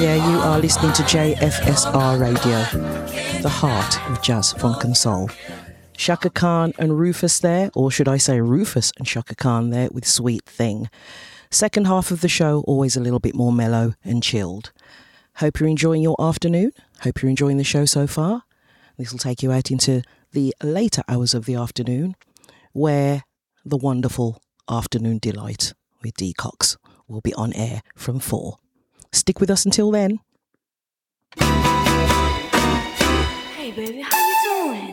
Yeah, you are listening to JFSR Radio, the heart of jazz, funk and soul. Chaka Khan and Rufus there, or should I say Rufus and Chaka Khan there with Sweet Thing. Second half of the show, always a little bit more mellow and chilled. Hope you're enjoying your afternoon. Hope you're enjoying the show so far. This will take you out into the later hours of the afternoon, where the wonderful Afternoon Delight with Dee Cox will be on air from 4. Stick with us until then. Hey baby, how you doing?